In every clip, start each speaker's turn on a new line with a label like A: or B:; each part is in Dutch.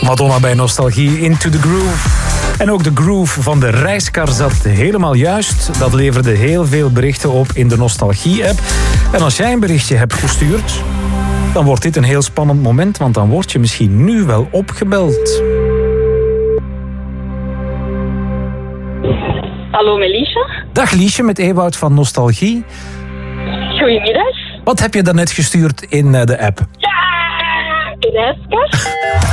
A: Madonna bij Nostalgie, Into the Groove. En ook de groove van de reiskar zat helemaal juist. Dat leverde heel veel berichten op in de Nostalgie-app. En als jij een berichtje hebt gestuurd, dan wordt dit een heel spannend moment, want dan word je misschien nu wel opgebeld.
B: Hallo, met Liesje.
A: Dag Liesje, met Ewout van Nostalgie.
B: Goedemiddag.
A: Wat heb je daarnet gestuurd in de app?
B: Ja, reiskar.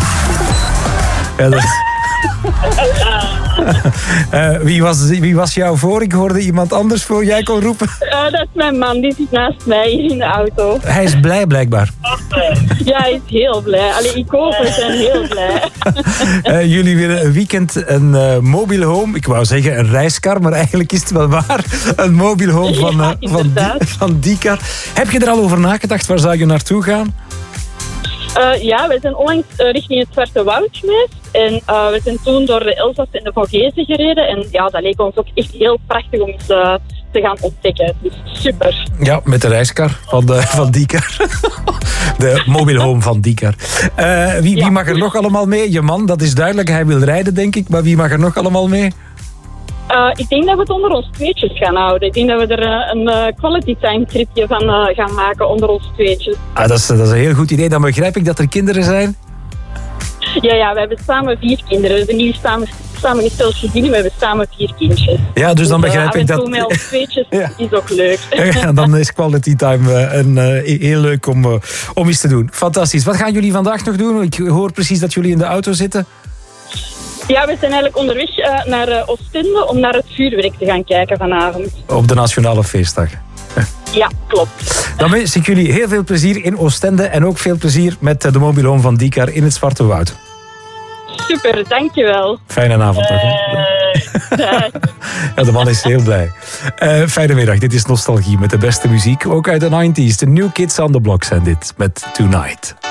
A: Wie was jou voor? Ik hoorde iemand anders voor. Jij kon roepen.
B: Dat is mijn man, die zit naast mij hier in de auto.
A: Hij is blij blijkbaar.
B: Ja, hij is heel blij. Allee, ik ook, we zijn heel blij.
A: Jullie willen een weekend een mobile home. Ik wou zeggen een reiskar, maar eigenlijk is het wel waar. Een mobile home van Dikar. Heb je er al over nagedacht? Waar zou je naartoe gaan?
B: Ja, we zijn onlangs richting het Zwarte Woud geweest. En we zijn toen door de Elzas en de Vogezen gereden. En ja, dat leek ons ook echt heel prachtig om te gaan ontdekken. Dus super.
A: Ja, met de reiskar van Dikar. De mobile home van Dikar. Wie mag er nog allemaal mee? Je man, dat is duidelijk. Hij wil rijden, denk ik. Maar wie mag er nog allemaal mee?
B: Ik denk dat we het onder ons tweetjes gaan houden. Ik denk dat we er een quality time tripje van gaan maken onder ons tweetjes.
A: Dat is een heel goed idee. Dan begrijp ik dat er kinderen zijn.
B: Ja, we hebben samen 4 kinderen. We hebben nu samengesteld gezin, we hebben samen 4 kindjes.
A: Ja, dus dan begrijp ik dat...
B: Af en toe met ons tweetjes is ook leuk.
A: Ja, dan is quality time heel leuk om iets te doen. Fantastisch. Wat gaan jullie vandaag nog doen? Ik hoor precies dat jullie in de auto zitten.
B: Ja, we zijn eigenlijk onderweg naar Oostende om naar het vuurwerk te gaan kijken vanavond.
A: Op de Nationale Feestdag.
B: Ja, klopt.
A: Dan wens ik jullie heel veel plezier in Oostende en ook veel plezier met de mobile home van Dikar in het Zwarte Woud.
B: Super, dankjewel.
A: Fijne avond toch. Ja, de man is heel blij. Fijne middag, dit is Nostalgie met de beste muziek. Ook uit de 90s. De New Kids on the Block zijn dit met Tonight.